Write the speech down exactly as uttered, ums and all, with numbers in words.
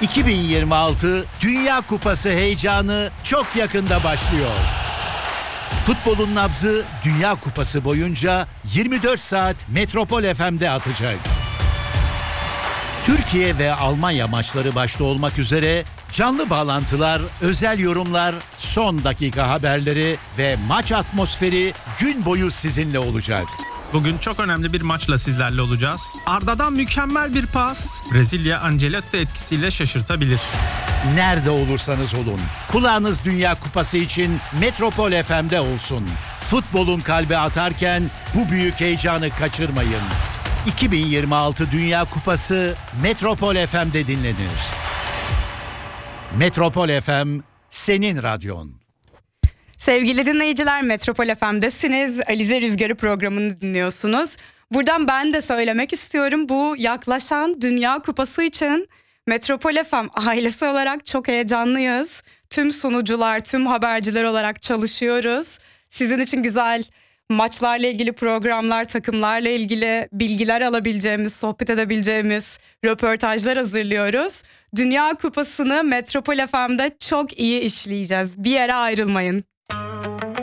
iki bin yirmi altı Dünya Kupası heyecanı çok yakında başlıyor. Futbolun nabzı Dünya Kupası boyunca yirmi dört saat Metropol F M'de atacak. Türkiye ve Almanya maçları başta olmak üzere canlı bağlantılar, özel yorumlar, son dakika haberleri ve maç atmosferi gün boyu sizinle olacak. Bugün çok önemli bir maçla sizlerle olacağız. Arda'dan mükemmel bir pas, Brezilya Ancelotti etkisiyle şaşırtabilir. Nerede olursanız olun, kulağınız Dünya Kupası için Metropol F M'de olsun. Futbolun kalbi atarken bu büyük heyecanı kaçırmayın. iki bin yirmi altı Dünya Kupası Metropol F M'de dinlenir. Metropol F M, senin radyon. Sevgili dinleyiciler, Metropol F M'desiniz. Alize Rüzgarı programını dinliyorsunuz. Buradan ben de söylemek istiyorum. Bu yaklaşan Dünya Kupası için Metropol F M ailesi olarak çok heyecanlıyız. Tüm sunucular, tüm haberciler olarak çalışıyoruz. Sizin için güzel maçlarla ilgili programlar, takımlarla ilgili bilgiler alabileceğimiz, sohbet edebileceğimiz röportajlar hazırlıyoruz. Dünya Kupası'nı Metropol F M'de çok iyi işleyeceğiz. Bir yere ayrılmayın.